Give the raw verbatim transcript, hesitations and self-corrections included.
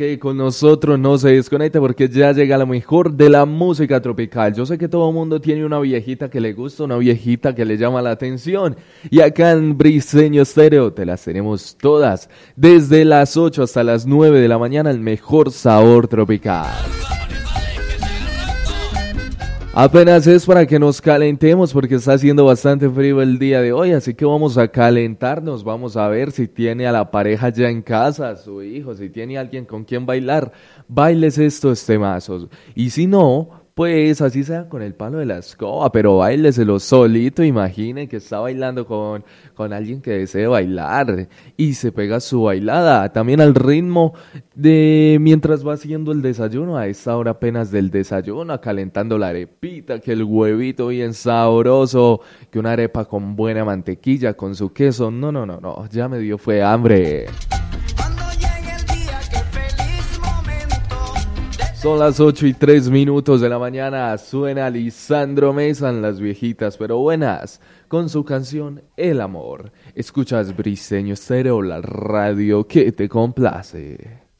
quede con nosotros, no se desconecte porque ya llega lo mejor de la música tropical. Yo sé que todo el mundo tiene una viejita que le gusta, una viejita que le llama la atención. Y acá en Briseño Estéreo te las tenemos todas. Desde las ocho hasta las nueve de la mañana, el mejor sabor tropical. Apenas es para que nos calentemos porque está haciendo bastante frío el día de hoy, así que vamos a calentarnos, vamos a ver si tiene a la pareja ya en casa, a su hijo, si tiene a alguien con quien bailar, bailes estos temazos, y si no, pues así sea con el palo de la escoba, pero báileselo solito, imaginen que está bailando con, con alguien que desee bailar y se pega su bailada, también al ritmo de mientras va haciendo el desayuno, a esta hora apenas del desayuno, calentando la arepita, que el huevito bien sabroso, que una arepa con buena mantequilla, con su queso, no, no, no, no, ya me dio fue hambre. Son las ocho y tres minutos de la mañana, suena Lisandro Mesa en Las Viejitas pero Buenas, con su canción El Amor. Escuchas Briseño Estéreo, la radio que te complace.